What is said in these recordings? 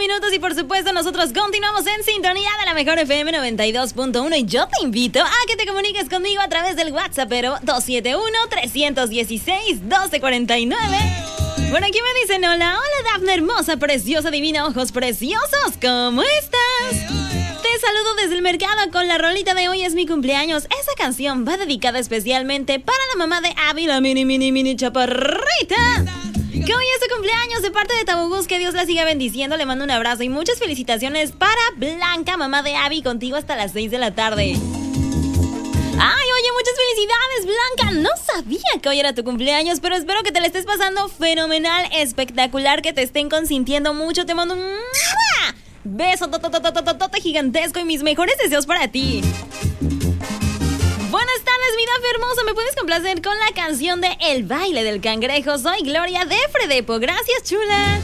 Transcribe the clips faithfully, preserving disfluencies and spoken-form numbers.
minutos y por supuesto nosotros continuamos en sintonía de la mejor F M noventa y dos punto uno y yo te invito a que te comuniques conmigo a través del WhatsApp, pero dos siete uno, tres uno seis, uno dos cuatro nueve. Bueno, aquí me dicen hola, hola Dafne hermosa, preciosa, divina, ojos preciosos, ¿cómo estás? Te saludo desde el mercado con la rolita de hoy es mi cumpleaños. Esa canción va dedicada especialmente para la mamá de Abby, la mini mini mini chaparrita, que hoy es su cumpleaños. De parte de Tabugus, que Dios la siga bendiciendo. Le mando un abrazo y muchas felicitaciones para Blanca, mamá de Abby, contigo hasta las seis de la tarde. Ay, oye, muchas felicidades, Blanca. No sabía que hoy era tu cumpleaños, pero espero que te la estés pasando fenomenal, espectacular, que te estén consintiendo mucho. Te mando un beso tototototote gigantesco y mis mejores deseos para ti. Buenas tardes, mi Daf hermosa. ¿Me puedes complacer con la canción de El baile del cangrejo? Soy Gloria de Fredepo. Gracias, chula.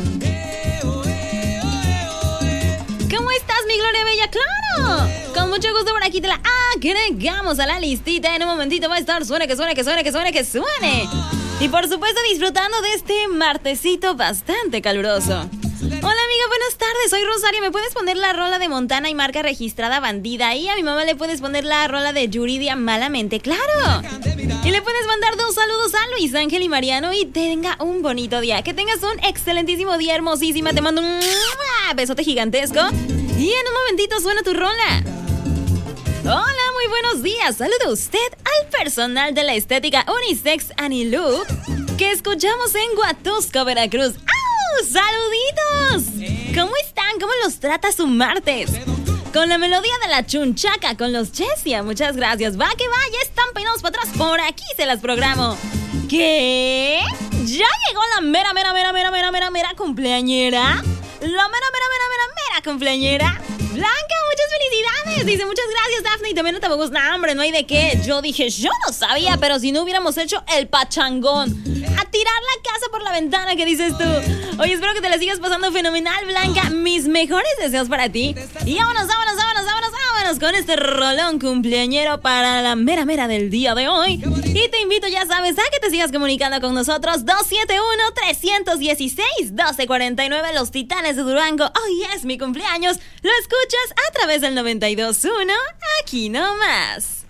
¿Cómo estás, mi Gloria Bella? ¡Claro! Con mucho gusto por aquí te la agregamos a la listita. En un momentito va a estar suene, que suene, que suene, que suene, que suene. Y por supuesto disfrutando de este martesito bastante caluroso. Hola amiga, buenas tardes, soy Rosario. ¿Me puedes poner la rola de Montana y marca registrada Bandida? Y a mi mamá le puedes poner la rola de Yuridia Malamente, ¡claro! Y le puedes mandar dos saludos a Luis Ángel y Mariano y tenga un bonito día. Que tengas un excelentísimo día, hermosísima. Te mando un besote gigantesco. Y en un momentito suena tu rola. Hola, muy buenos días. Saluda usted al personal de la estética Unisex Anilu que escuchamos en Huatusco, Veracruz. ¡Saluditos! ¿Cómo están? ¿Cómo los trata su martes? Con la melodía de la chunchaca con los Chesia. Muchas gracias. Va que va, ya están peinados para atrás. Por aquí se las programo. ¿Qué? ¿Ya llegó la mera, mera, mera, mera, mera, mera, mera cumpleañera? ¿La mera, mera, mera, mera, mera cumpleañera? Blanca, muchas felicidades. Dice, muchas gracias, Dafne. Y también no te me gusta. No, hombre, no hay de qué. Yo dije, yo no sabía, pero si no hubiéramos hecho el pachangón. A tirar la casa por la ventana, ¿qué dices tú? Oye, espero que te la sigas pasando fenomenal, Blanca. Mis mejores deseos para ti. Y vámonos, vámonos, vámonos, vámonos, vámonos con este rolón cumpleañero para la mera mera del día de hoy. Y te invito, ya sabes, a que te sigas comunicando con nosotros. dos siete uno, tres uno seis, uno dos cuatro nueve, Los Titanes de Durango. Hoy es mi cumpleaños. Lo escuchas a través del noventa y dos punto uno, aquí nomás.